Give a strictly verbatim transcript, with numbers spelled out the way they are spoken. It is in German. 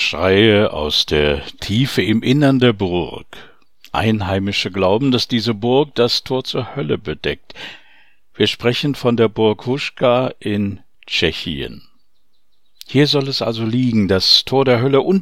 Schreie aus der Tiefe im Innern der Burg. Einheimische glauben, dass diese Burg das Tor zur Hölle bedeckt. Wir sprechen von der Burg Huška in Tschechien. Hier soll es also liegen, das Tor der Hölle, und